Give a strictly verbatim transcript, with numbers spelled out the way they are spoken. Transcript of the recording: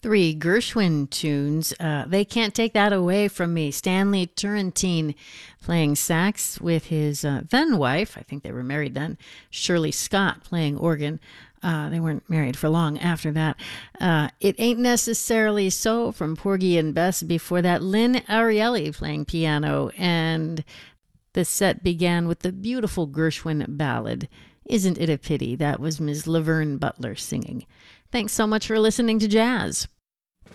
Three Gershwin tunes. Uh, they Can't Take That Away From Me. Stanley Turrentine playing sax with his uh, then wife, I think they were married then, Shirley Scott playing organ. Uh, they weren't married for long after that. Uh, It Ain't Necessarily So from Porgy and Bess. Before that, Lynn Ariely playing piano. And the set began with the beautiful Gershwin ballad, Isn't It a Pity? That was Miz Laverne Butler singing. Thanks so much for listening to Jazz.